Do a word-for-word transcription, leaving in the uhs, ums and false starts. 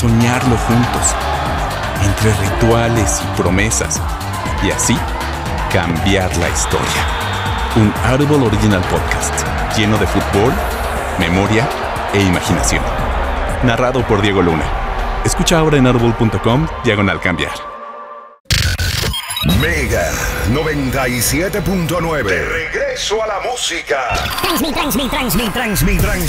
soñarlo juntos, entre rituales y promesas, y así cambiar la historia. Un Audible Original Podcast, lleno de fútbol, memoria e imaginación. Narrado por Diego Luna. Escucha ahora en audible punto com, diagonal cambiar. Mega noventa y siete punto nueve. De regreso a la música. Transmit, transmit, transmit, transmit, transmit.